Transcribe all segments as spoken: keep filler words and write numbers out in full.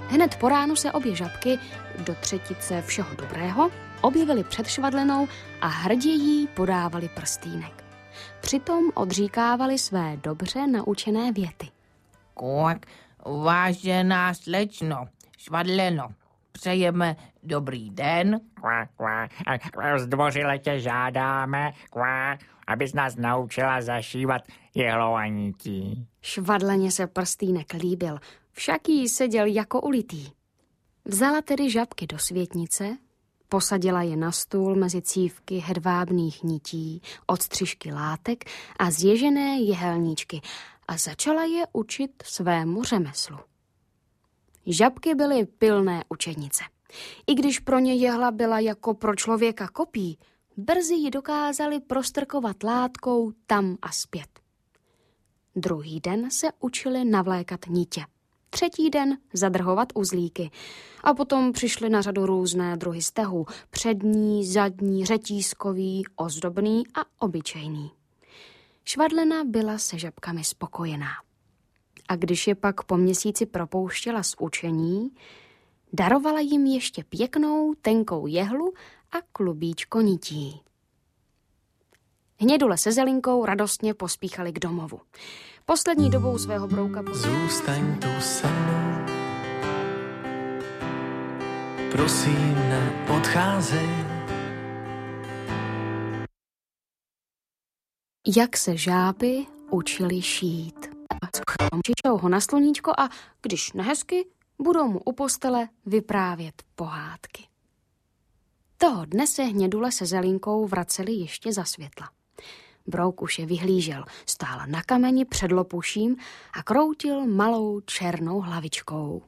Hned po ránu se obě žabky, do třetice všeho dobrého, objevily před Švadlenou a hrdě jí podávali prstýnek. Přitom odříkávali své dobře naučené věty. Kvak, vážená slečno, Švadleno, přejeme dobrý den. Kvak, kvak, zdvořile tě žádáme, kvak, abys nás naučila zašívat jehlou a nití. Švadleně se prstýnek líbil, však jí seděl jako ulitý. Vzala tedy žabky do světnice, posadila je na stůl mezi cívky hedvábných nití, odstřižky látek a zježené jehelníčky a začala je učit svému řemeslu. Žabky byly pilné učenice. I když pro ně jehla byla jako pro člověka kopí, brzy ji dokázali prostrkovat látkou tam a zpět. Druhý den se učili navlékat nitě. Třetí den zadrhovat uzlíky. A potom přišly na řadu různé druhy stehů. Přední, zadní, řetízkový, ozdobný a obyčejný. Švadlena byla se žabkami spokojená. A když je pak po měsíci propouštěla z učení, darovala jim ještě pěknou, tenkou jehlu a klubíčko nití. Hnědule se Zelinkou radostně pospíchali k domovu. Poslední dobou svého brouka... Zůstaň tu se mnou, prosím, neodcházej. Jak se žáby učili šít. Přičou ho na sluníčko a když nehezky, budou mu u postele vyprávět pohádky. Toho dne se Hnědule se Zelinkou vraceli ještě za světla. Brouk už je vyhlížel, stála na kameni před lopuším a kroutil malou černou hlavičkou.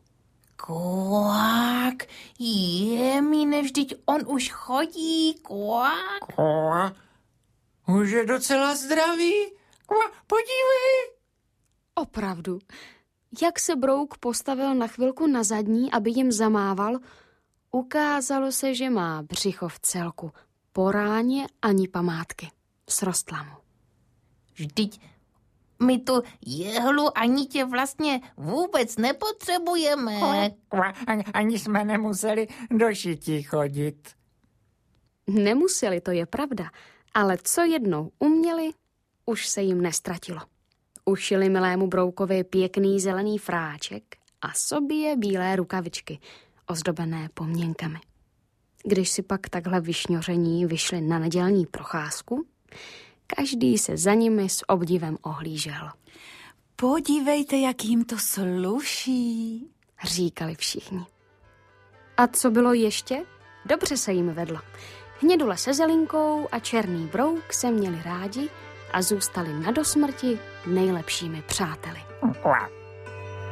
Kvak, je mi nevždyť on už chodí, kvak. Kvak, už je docela zdravý, kvak, podívej. Opravdu, jak se Brouk postavil na chvilku na zadní, aby jim zamával, ukázalo se, že má břicho v celku, po ráně ani památky. Srostla mu. Vždyť my tu jehlu a nitě vlastně vůbec nepotřebujeme. Ani, ani jsme nemuseli do šití chodit. Nemuseli, to je pravda, ale co jednou uměli, už se jim nestratilo. Ušili milému Broukovi pěkný zelený fráček a sobě bílé rukavičky, ozdobené pomněnkami. Když si pak takhle vyšňoření vyšli na nedělní procházku, každý se za nimi s obdivem ohlížel. Podívejte, jak jim to sluší, říkali všichni. A co bylo ještě? Dobře se jim vedlo. Hnědule se Zelinkou a černý Brouk se měli rádi a zůstali na dosmrti nejlepšími přáteli. Kvak,